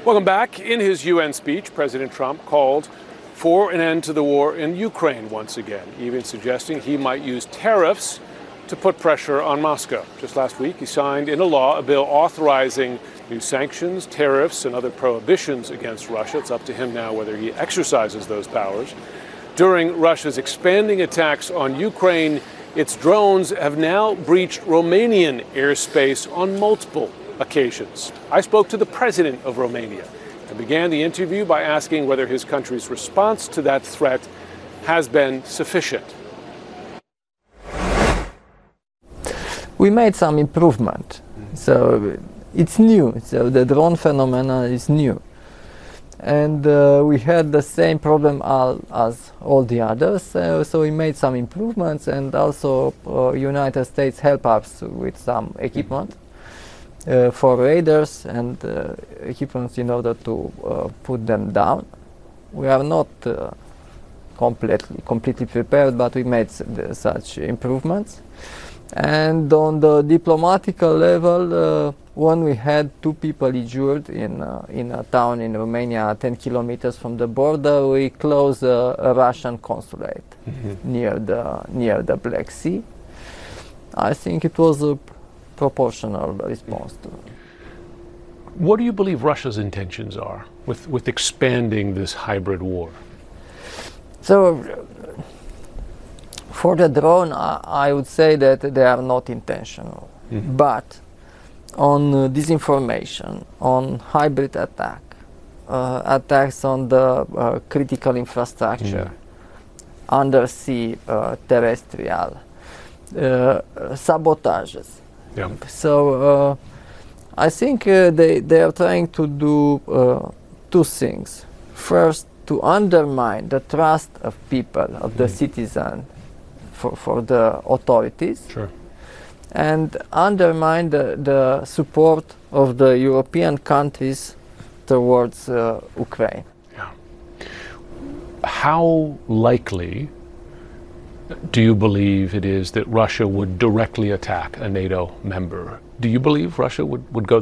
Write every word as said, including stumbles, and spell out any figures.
Welcome back. In his U N speech, President Trump called for an end to the war in Ukraine once again, even suggesting he might use tariffs to put pressure on Moscow. Just last week, he signed into law a bill authorizing new sanctions, tariffs, and other prohibitions against Russia. It's up to him now whether he exercises those powers. During Russia's expanding attacks on Ukraine, its drones have now breached Romanian airspace on multiple occasions. I spoke to the president of Romania and began the interview by asking whether his country's response to that threat has been sufficient. We made some improvement. So it's new. So the drone phenomena is new. And uh, we had the same problem all, as all the others. Uh, so we made some improvements, and also uh, United States helped us with some equipment. Uh, for raiders and uh, equipment in order to uh, put them down. We are not uh, completely, completely prepared, but we made s- such improvements. And on the diplomatical level, uh, when we had two people injured in, uh, in a town in Romania, ten kilometers from the border, we closed uh, a Russian consulate mm-hmm. near, the, near the Black Sea. I think it was a proportional response to it. What do you believe Russia's intentions are with, with expanding this hybrid war? So, for the drone, I, I would say that they are not intentional. Mm-hmm. But on uh, disinformation, on hybrid attack, uh, attacks on the uh, critical infrastructure, mm-hmm. undersea, uh, terrestrial, uh, sabotages. Yeah. So uh, I think uh, they, they are trying to do uh, two things. First, to undermine the trust of people, of the mm. citizen, for, for the authorities. Sure. And undermine the, the support of the European countries towards uh, Ukraine. Yeah. How likely do you believe it is that Russia would directly attack a NATO member? Do you believe Russia would, would go